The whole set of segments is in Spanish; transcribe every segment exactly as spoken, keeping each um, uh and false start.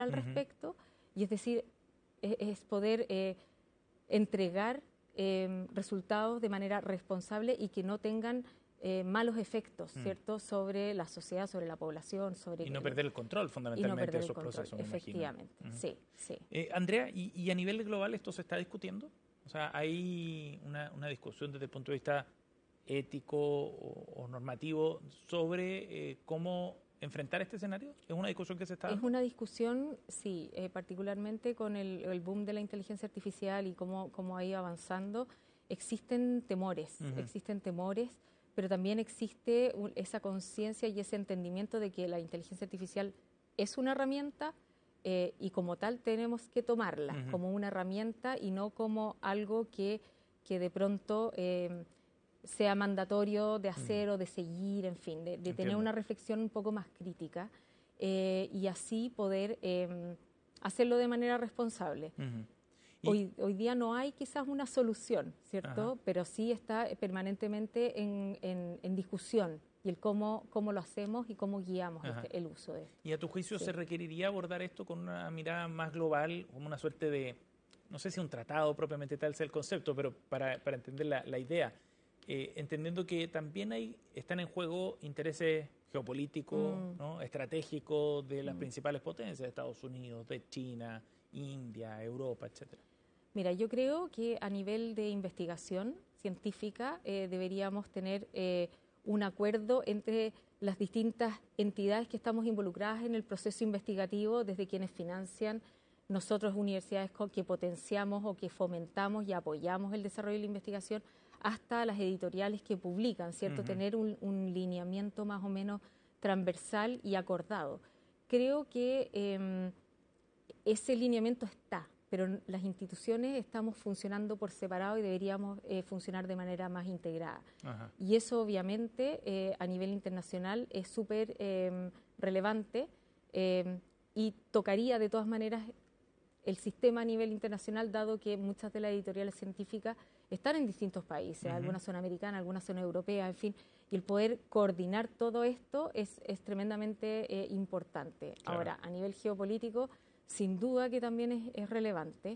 al Uh-huh. respecto, y es decir, es, es poder eh, entregar eh, resultados de manera responsable y que no tengan eh, malos efectos, Mm. ¿cierto?, sobre la sociedad, sobre la población, sobre... Y no el, perder el control, y no fundamentalmente, perder de el esos control, procesos, me imagino. efectivamente, Uh-huh. sí, sí. Eh, Andrea, ¿y, ¿y a nivel global esto se está discutiendo? O sea, ¿hay una, una discusión desde el punto de vista ético o, o normativo sobre eh, cómo enfrentar este escenario? ¿Es una discusión que se está Es dando? una discusión, sí, eh, particularmente con el, el boom de la inteligencia artificial y cómo, cómo ha ido avanzando. Existen temores, Uh-huh. existen temores, pero también existe un, esa conciencia y ese entendimiento de que la inteligencia artificial es una herramienta eh, y como tal tenemos que tomarla Uh-huh. como una herramienta y no como algo que, que de pronto eh, sea mandatorio de hacer Uh-huh. o de seguir, en fin, de, de tener Entiendo. una reflexión un poco más crítica. Eh, y así poder eh, hacerlo de manera responsable. Uh-huh. Y... Hoy, hoy día no hay quizás una solución, ¿cierto? Ajá. Pero sí está permanentemente en, en, en discusión y el cómo, cómo lo hacemos y cómo guiamos este, el uso de esto. ¿Y a tu juicio sí. se requeriría abordar esto con una mirada más global, como una suerte de, no sé si un tratado propiamente tal sea el concepto, pero para, para entender la, la idea, eh, entendiendo que también hay, están en juego intereses geopolíticos, Mm. ¿no?, estratégicos de las Mm. principales potencias, de Estados Unidos, de China, India, Europa, etcétera? Mira, yo creo que a nivel de investigación científica eh, deberíamos tener eh, un acuerdo entre las distintas entidades que estamos involucradas en el proceso investigativo, desde quienes financian, nosotros universidades que potenciamos o que fomentamos y apoyamos el desarrollo de la investigación, hasta las editoriales que publican, ¿cierto? Uh-huh. Tener un, un lineamiento más o menos transversal y acordado. Creo que eh, ese lineamiento está, pero las instituciones estamos funcionando por separado y deberíamos eh, funcionar de manera más integrada. Ajá. Y eso obviamente eh, a nivel internacional es súper eh, relevante eh, y tocaría de todas maneras el sistema a nivel internacional, dado que muchas de las editoriales científicas están en distintos países, uh-huh. algunas son americanas, algunas son europeas, en fin, y el poder coordinar todo esto es, es tremendamente eh, importante. Claro. Ahora, a nivel geopolítico, sin duda que también es, es relevante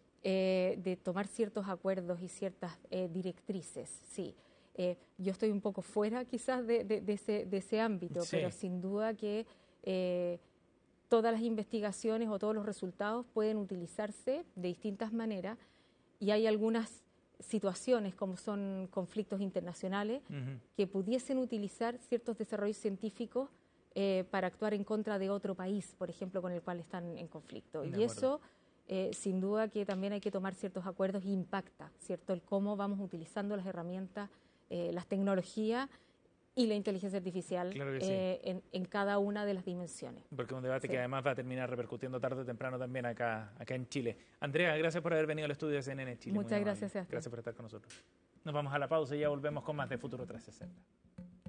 eh, de tomar ciertos acuerdos y ciertas eh, directrices, sí. Eh, yo estoy un poco fuera quizás de, de, de, ese, de ese ámbito, sí. pero sin duda que eh, todas las investigaciones o todos los resultados pueden utilizarse de distintas maneras y hay algunas situaciones como son conflictos internacionales uh-huh. que pudiesen utilizar ciertos desarrollos científicos eh, para actuar en contra de otro país, por ejemplo, con el cual están en conflicto. De y acuerdo. Eso, eh, sin duda que también hay que tomar ciertos acuerdos y impacta, ¿cierto?, el cómo vamos utilizando las herramientas, eh, las tecnologías y la inteligencia artificial claro eh, sí. en, en cada una de las dimensiones. Porque es un debate sí. que además va a terminar repercutiendo tarde o temprano también acá, acá en Chile. Andrea, gracias por haber venido al estudio de C N N Chile. Muchas gracias, Sebastián. Gracias por estar con nosotros. Nos vamos a la pausa y ya volvemos con más de Futuro trescientos sesenta.